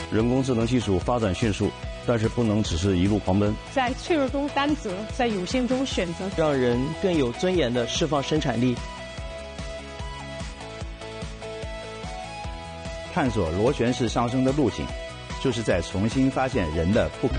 人工智能技术发展迅速，但是不能只是一路狂奔。 在脆弱中担责，在有限中选择， 让人更有尊严地释放生产力。 探索螺旋式上升的路径，就是在重新发现人的不可。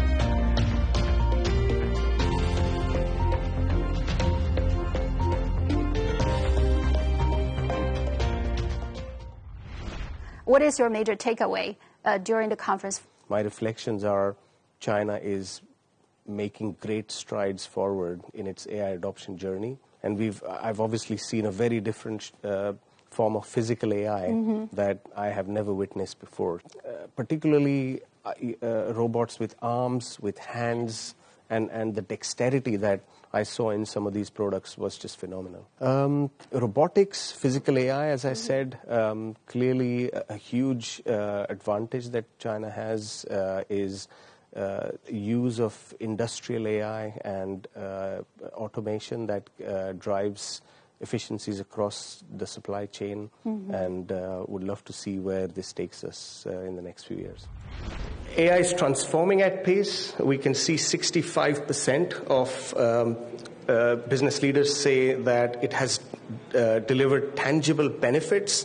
What is your major takeaway during the conference? My reflections are China is making great strides forward in its AI adoption journey. And I've obviously seen a very different form of physical AI that I have never witnessed before. Particularly robots with arms, with hands, and the dexterity that I saw in some of these products was just phenomenal. Robotics, physical AI, as I said, clearly a huge advantage that China has is use of industrial AI and automation that drives efficiencies across the supply chain, and would love to see where this takes us in the next few years. AI is transforming at pace. We can see 65% of business leaders say that it has delivered tangible benefits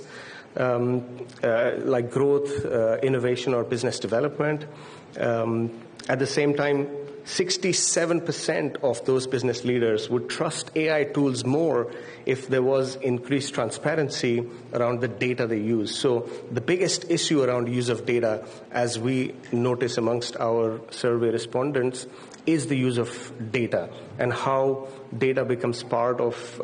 like growth, innovation, or business development. At the same time, 67% of those business leaders would trust AI tools more if there was increased transparency around the data they use. So the biggest issue around use of data, as we notice amongst our survey respondents, is the use of data and how data becomes part of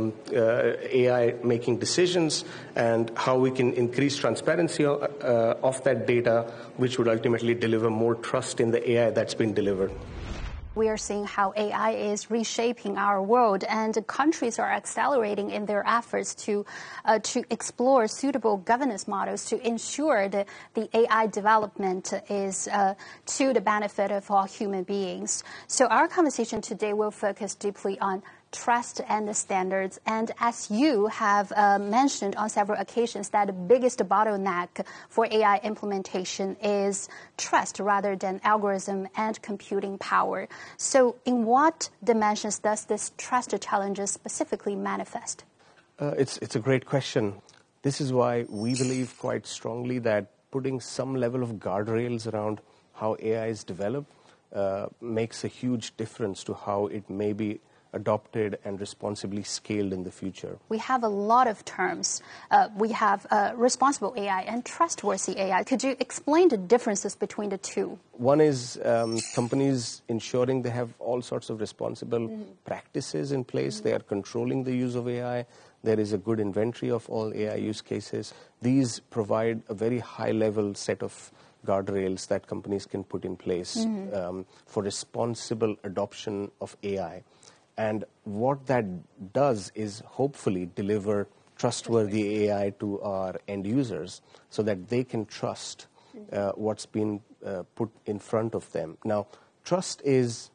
AI making decisions, and how we can increase transparency of that data, which would ultimately deliver more trust in the AI that's been delivered. We are seeing how AI is reshaping our world, and countries are accelerating in their efforts to explore suitable governance models to ensure that the AI development is to the benefit of all human beings. So our conversation today will focus deeply on trust and the standards. And as you have mentioned on several occasions, that the biggest bottleneck for AI implementation is trust rather than algorithm and computing power. So in what dimensions does this trust challenges specifically manifest? It's a great question. This is why we believe quite strongly that putting some level of guardrails around how AI is developed makes a huge difference to how it may be adopted and responsibly scaled in the future. We have a lot of terms. We have responsible AI and trustworthy AI. Could you explain the differences between the two? One is companies ensuring they have all sorts of responsible practices in place. They are controlling the use of AI. There is a good inventory of all AI use cases. These provide a very high-level set of guardrails that companies can put in place for responsible adoption of AI. And what that does is hopefully deliver trustworthy AI to our end users so that they can trust what's been put in front of them. Now, trust is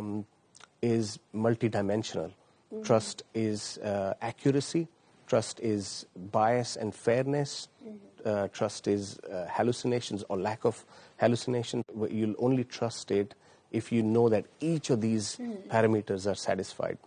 multidimensional. Trust is accuracy. Trust is bias and fairness. Trust is hallucinations or lack of hallucination. You'll only trust it if you know that each of these parameters are satisfied.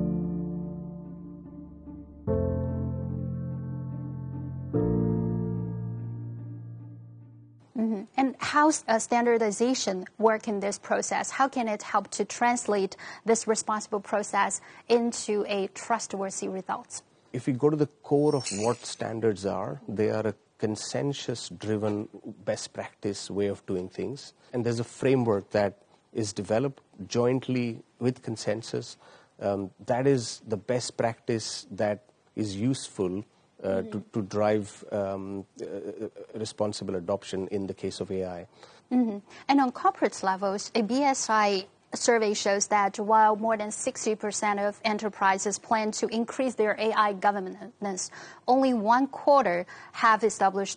And how standardization work in this process? How can it help to translate this responsible process into a trustworthy results? If we go to the core of what standards are, they are a consensus-driven best practice way of doing things. And there's a framework that is developed jointly with consensus. That is the best practice that is useful to drive responsible adoption in the case of AI. And on corporate levels, a BSI survey shows that while more than 60% of enterprises plan to increase their AI governance, only 1/4 have established